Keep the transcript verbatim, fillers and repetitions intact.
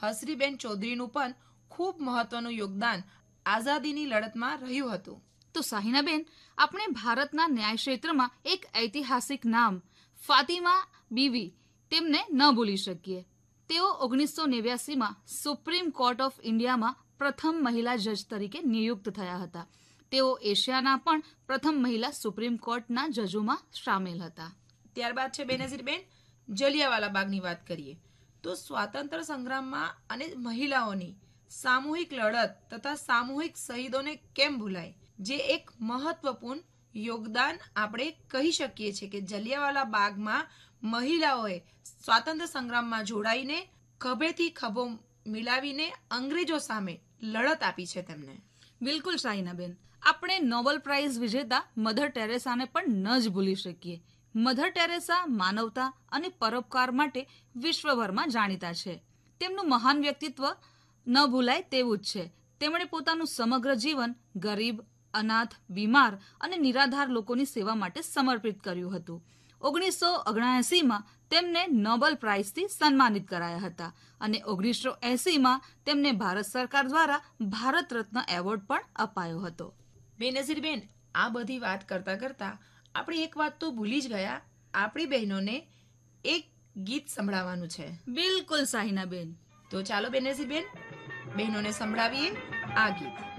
હસરીબેન ચૌધરીનું પણ ખૂબ મહત્વનું યોગદાન આઝાદીની લડતમાં રહ્યું હતું. તો સાહિનાબેન, આપણે ભારતના ન્યાય ક્ષેત્રમાં એક ઐતિહાસિક નામ ફાતિમા બીવી તેમને ન ભૂલી શકીએ. તેઓ ઓગણીસો નેવ્યાસીમાં સુપ્રીમ કોર્ટ ઓફ ઇન્ડિયામાં પ્રથમ મહિલા જજ તરીકે નિયુક્ત થયા હતા. તેઓ એશિયાના પણ પ્રથમ મહિલા સુપ્રીમ કોર્ટના જજોમાં સામેલ હતા. ત્યારબાદ છે બેનઝીરબેન, જલિયાવાલા બાગની વાત કરીએ તો સ્વાતંત્ર્ય સંગ્રામમાં અને મહિલાઓની સામૂહિક લડત તથા સામૂહિક શહીદોને કેમ ભૂલાય, જે એક મહત્વપૂર્ણ યોગદાન આપણે કહી શકીએ છીએ કે જલિયાવાલા બાગમાં મહિલાઓએ સ્વાતંત્ર્ય સંગ્રામમાં જોડાઈને ખભેથી ખભો મિલાવીને અંગ્રેજો સામે લડત આપી છે તેમને. બિલકુલ શાહિનાબેન, આપણે નોબેલ પ્રાઇઝ વિજેતા મધર ટેરેસાને પણ ન જ ભૂલી શકીએ. મધર ટેરેસા માનવતા અને પરોપકાર માટે વિશ્વભરમાં જાણીતા છે. તેમનું મહાન વ્યક્તિત્વ ન ભૂલાય તેવું જ છે. તેમણે પોતાનું સમગ્ર જીવન ગરીબ, અનાથ, બીમાર અને નિરાધાર લોકોની સેવા માટે સમર્પિત કર્યું હતું. ઓગણીસો ઓગણએંસીમાં તેમને નોબેલ પ્રાઇઝથી સન્માનિત કરાયા હતા અને ઓગણીસો એંસીમાં તેમને ભારત સરકાર દ્વારા ભારત રત્ન એવોર્ડ પણ અપાયો હતો. બેનઝીરબેન, આ બધી વાત કરતા કરતા આપણે એક વાત તો ભૂલી જ ગયા, આપણી બહેનોને એક ગીત સંભળાવવાનું છે. બિલકુલ સાહિનાબેન. તો ચાલો બેનઝીરબેન, બહેનોને સંભળાવીએ આ ગીત.